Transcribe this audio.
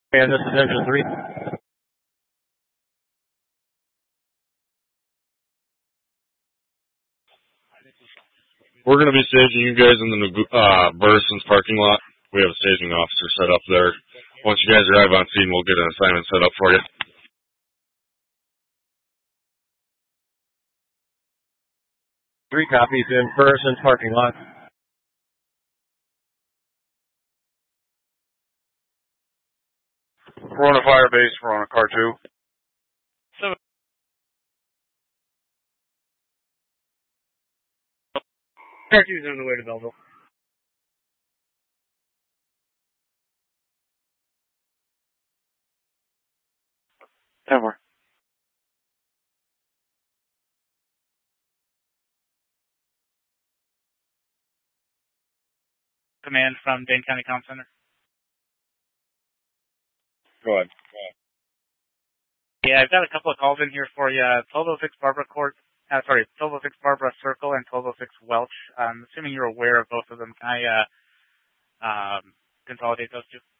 And this is Engine 3. We're going to be staging you guys in the Burrison's parking lot. We have a staging officer set up there. Once you guys arrive on scene, we'll get an assignment set up for you. Three copies in Burrison's parking lot. Corona Fire Base, Corona Car 2. Car 2's on the way to Belleville. Denver. Command from Dane County Comm Center. Go ahead. Yeah, I've got a couple of calls in here for you. 1206 Barbara Court, 1206 Barbara Circle and 1206 Welch. I'm assuming you're aware of both of them. Can I consolidate those two?